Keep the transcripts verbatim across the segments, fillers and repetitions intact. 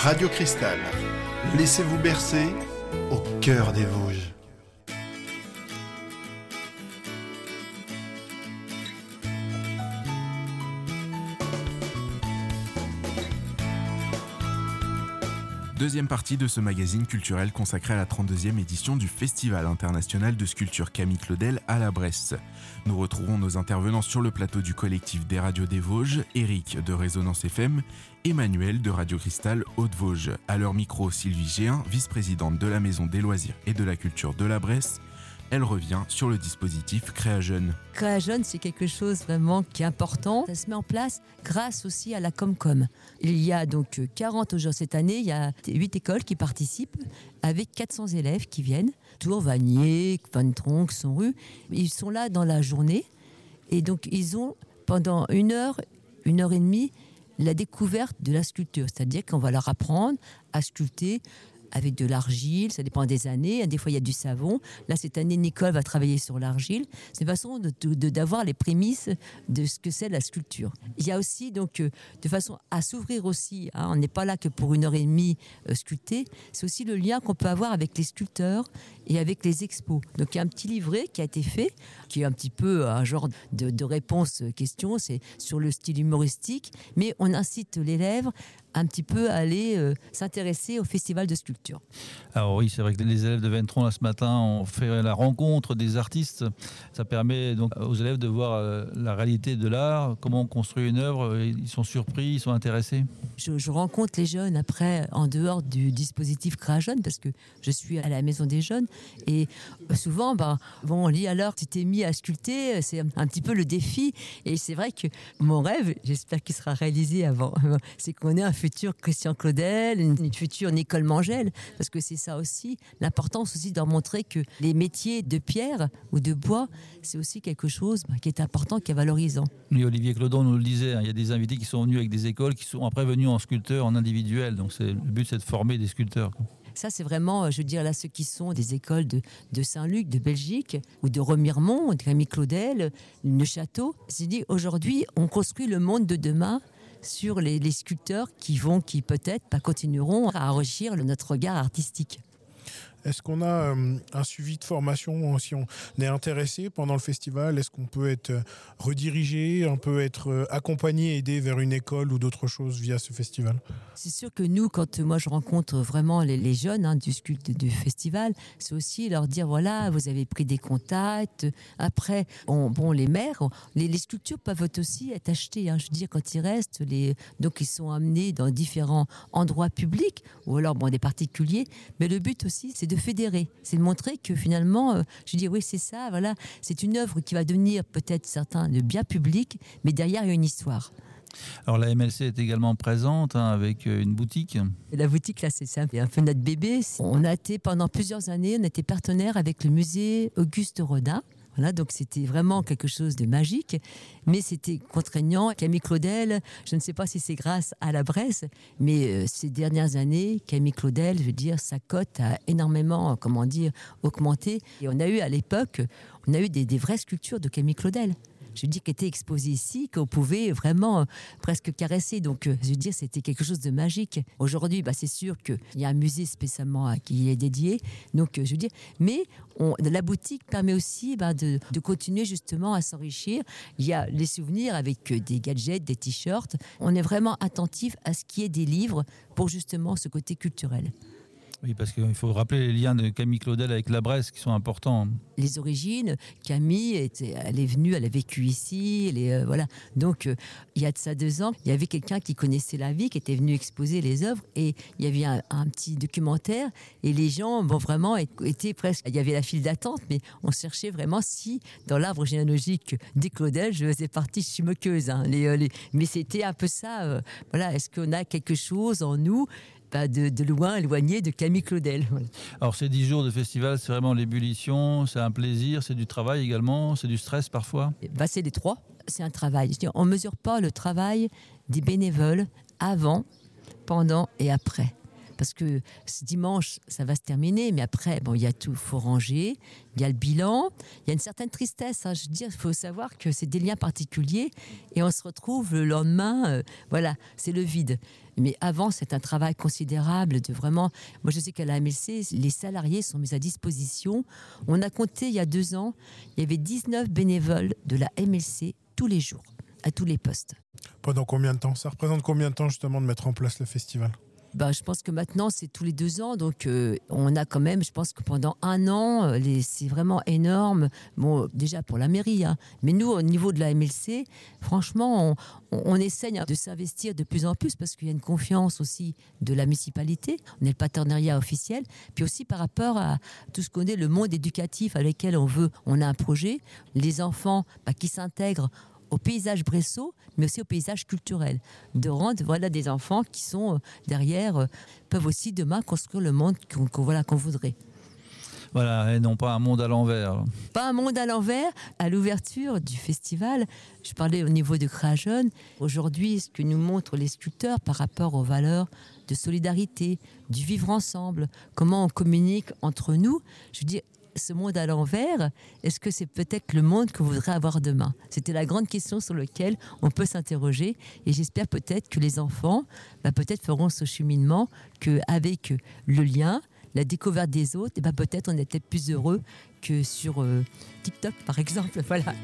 Radio Cristal. Laissez-vous bercer au cœur des Vosges. Deuxième partie de ce magazine culturel consacré à la trente-deuxième édition du Festival international de sculpture Camille Claudel à la Bresse. Nous retrouvons nos intervenants sur le plateau du collectif des radios des Vosges, Eric de Résonance F M, Emmanuel de Radio Cristal Haute-Vosges. À leur micro, Sylvie Géin, vice-présidente de la Maison des loisirs et de la culture de la Bresse. Elle revient sur le dispositif Créa-Jeunes. Créa-Jeunes, c'est quelque chose vraiment qui est important. Ça se met en place grâce aussi à la Comcom. Il y a donc quarante aujourd'hui cette année, il y a huit écoles qui participent avec quatre cents élèves qui viennent. Tours, Vanier, Van-Tronck, Sonru. Ils sont là dans la journée et donc ils ont pendant une heure, une heure et demie la découverte de la sculpture. C'est-à-dire qu'on va leur apprendre à sculpter avec de l'argile, ça dépend des années. Des fois, il y a du savon. Là, cette année, Nicole va travailler sur l'argile. C'est une façon de, de, d'avoir les prémices de ce que c'est la sculpture. Il y a aussi, donc, euh, de façon à s'ouvrir aussi, hein, on n'est pas là que pour une heure et demie euh, sculpter, c'est aussi le lien qu'on peut avoir avec les sculpteurs et avec les expos. Donc, il y a un petit livret qui a été fait, qui est un petit peu un genre de, de réponse-question, c'est sur le style humoristique, mais on incite l'élève un petit peu à aller euh, s'intéresser au festival de sculpture. Alors oui, c'est vrai que les élèves de Ventron, là, ce matin, ont fait la rencontre des artistes. Ça permet donc aux élèves de voir euh, la réalité de l'art, comment on construit une œuvre. Ils sont surpris, ils sont intéressés. Je, je rencontre les jeunes après, en dehors du dispositif Créa-Jeunes, parce que je suis à la Maison des Jeunes. Et souvent, ben, bon, on lit alors, tu t'es mis à sculpter, c'est un, un petit peu le défi. Et c'est vrai que mon rêve, j'espère qu'il sera réalisé avant, c'est qu'on ait un futur Christian Claudel, une, une future Nicole Mangel, parce que c'est ça aussi, l'importance aussi de leur montrer que les métiers de pierre ou de bois, c'est aussi quelque chose qui est important, qui est valorisant. Oui, Olivier Clodon nous le disait, hein, il y a des invités qui sont venus avec des écoles, qui sont après venus en sculpteur, en individuel, donc c'est, le but c'est de former des sculpteurs. Ça, c'est vraiment, je veux dire, là, ceux qui sont des écoles de, de Saint-Luc, de Belgique, ou de Remiremont, de Camille Claudel, Neuchâteau. C'est dit, aujourd'hui, on construit le monde de demain sur les, les sculpteurs qui vont, qui peut-être pas continueront à enrichir le, notre regard artistique. Est-ce qu'on a euh, un suivi de formation si on est intéressé pendant le festival? Est-ce qu'on peut être redirigé, on peut être euh, accompagné, aidé vers une école ou d'autres choses via ce festival? C'est sûr que nous, quand moi je rencontre vraiment les, les jeunes hein, du sculpte du festival, c'est aussi leur dire voilà, vous avez pris des contacts. Après, on, bon, les maires, on, les, les sculptures peuvent aussi être achetées. Hein, je veux dire, quand ils restent, les, donc ils sont amenés dans différents endroits publics ou alors bon, des particuliers. Mais le but aussi, c'est de de fédérer, c'est de montrer que finalement, euh, je dis oui c'est ça, voilà, c'est une œuvre qui va devenir peut-être certains de bien public, mais derrière il y a une histoire. Alors la M L C est également présente hein, avec une boutique. Et la boutique là c'est ça, c'est un peu notre bébé. On a été pendant plusieurs années, on était partenaire avec le musée Auguste Rodin. Voilà, donc c'était vraiment quelque chose de magique, mais c'était contraignant. Camille Claudel, je ne sais pas si c'est grâce à la Bresse, mais euh, ces dernières années, Camille Claudel, je veux dire, sa cote a énormément, comment dire, augmenté. Et on a eu à l'époque, on a eu des, des vraies sculptures de Camille Claudel. Je veux dire, qui était exposé ici, qu'on pouvait vraiment euh, presque caresser. Donc, euh, je veux dire, c'était quelque chose de magique. Aujourd'hui, bah, c'est sûr qu'il y a un musée spécialement à qui est dédié. Donc, euh, je veux dire, mais on, la boutique permet aussi bah, de, de continuer justement à s'enrichir. Il y a les souvenirs avec euh, des gadgets, des t-shirts. On est vraiment attentif à ce qui est des livres pour justement ce côté culturel. Oui, parce qu'il faut rappeler les liens de Camille Claudel avec la Bresse qui sont importants. Les origines, Camille, était, elle est venue, elle a vécu ici, elle est, euh, voilà. Donc, euh, il y a de ça deux ans, il y avait quelqu'un qui connaissait la vie, qui était venu exposer les œuvres, et il y avait un, un petit documentaire, et les gens, bon, vraiment, étaient presque, il y avait la file d'attente, mais on cherchait vraiment si, dans l'arbre généalogique des Claudel, je faisais partie, je suis moqueuse, hein, les, les, mais c'était un peu ça, euh, voilà, est-ce qu'on a quelque chose en nous De, de loin, éloigné de Camille Claudel. Voilà. Alors ces dix jours de festival, c'est vraiment l'ébullition, c'est un plaisir, c'est du travail également, c'est du stress parfois. Bah, c'est les trois, c'est un travail. Je veux dire, on ne mesure pas le travail des bénévoles avant, pendant et après. parce que ce dimanche, ça va se terminer, mais après, bon, il y a tout, il faut ranger, il y a le bilan, il y a une certaine tristesse. Hein, je veux dire, il faut savoir que c'est des liens particuliers et on se retrouve le lendemain, euh, voilà, c'est le vide. Mais avant, c'est un travail considérable de vraiment... Moi, je sais qu'à la M L C, les salariés sont mis à disposition. On a compté il y a deux ans, il y avait dix-neuf bénévoles de la M L C tous les jours, à tous les postes. Pendant combien de temps? Ça représente combien de temps justement de mettre en place le festival? Ben, je pense que maintenant, c'est tous les deux ans. Donc, euh, on a quand même, je pense que pendant un an, les, c'est vraiment énorme. Bon, déjà pour la mairie. Hein. Mais nous, au niveau de la M L C, franchement, on, on, on essaye de s'investir de plus en plus parce qu'il y a une confiance aussi de la municipalité. On est le partenariat officiel. Puis aussi par rapport à tout ce qu'on est, le monde éducatif avec lequel on veut, on a un projet. Les enfants ben, qui s'intègrent au paysage bresseau, mais aussi au paysage culturel. De rendre voilà, des enfants qui sont euh, derrière, euh, peuvent aussi demain construire le monde qu'on, qu'on, voilà, qu'on voudrait. Voilà, et non pas un monde à l'envers. Pas un monde à l'envers. À l'ouverture du festival, je parlais au niveau de Créajeune. Aujourd'hui, ce que nous montrent les sculpteurs par rapport aux valeurs de solidarité, du vivre ensemble, comment on communique entre nous, je veux dire, ce monde à l'envers, est-ce que c'est peut-être le monde qu'on voudrait avoir demain? C'était la grande question sur laquelle on peut s'interroger et j'espère peut-être que les enfants bah, peut-être feront ce cheminement qu'avec le lien, la découverte des autres, et bah, peut-être on est peut-être plus heureux que sur euh, TikTok par exemple. Voilà.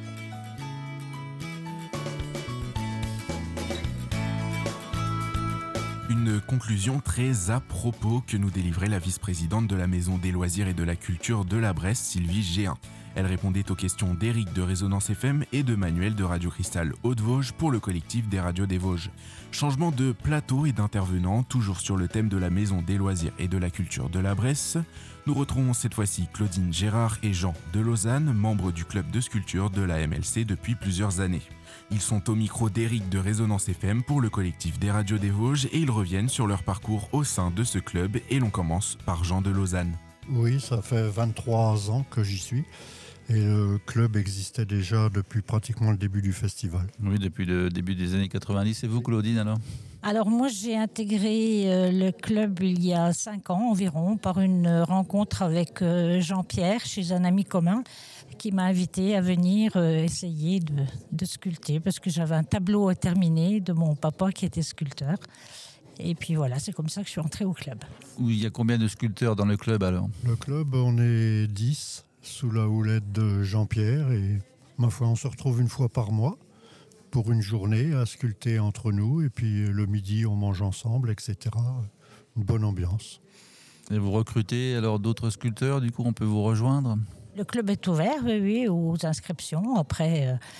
Une conclusion très à propos que nous délivrait la vice-présidente de la Maison des Loisirs et de la Culture de la Bresse, Sylvie Géhin. Elle répondait aux questions d'Éric de Résonance F M et de Manuel de Radio Cristal Haute-Vosges pour le collectif des radios des Vosges. Changement de plateau et d'intervenants, toujours sur le thème de la Maison des Loisirs et de la Culture de la Bresse. Nous retrouvons cette fois-ci Claudine Gérard et Jean de Lausanne, membres du club de sculpture de la M L C depuis plusieurs années. Ils sont au micro d'Éric de Résonance F M pour le collectif des radios des Vosges et ils reviennent sur leur parcours au sein de ce club et l'on commence par Jean de Lausanne. Oui, ça fait vingt-trois ans que j'y suis et le club existait déjà depuis pratiquement le début du festival. Oui, depuis le début des années quatre-vingt-dix. Et vous, Claudine, alors ? Alors moi, j'ai intégré euh, le club il y a cinq ans environ par une rencontre avec euh, Jean-Pierre chez un ami commun qui m'a invité à venir euh, essayer de, de sculpter parce que j'avais un tableau à terminer de mon papa qui était sculpteur. Et puis voilà, c'est comme ça que je suis entrée au club. Oui, il y a combien de sculpteurs dans le club alors ? Le club, on est dix sous la houlette de Jean-Pierre et ma foi, on se retrouve une fois par mois pour une journée à sculpter entre nous et puis le midi, on mange ensemble, et cetera. Une bonne ambiance. Et vous recrutez alors d'autres sculpteurs, du coup on peut vous rejoindre ? Le club est ouvert, oui, oui, aux inscriptions. Après, euh,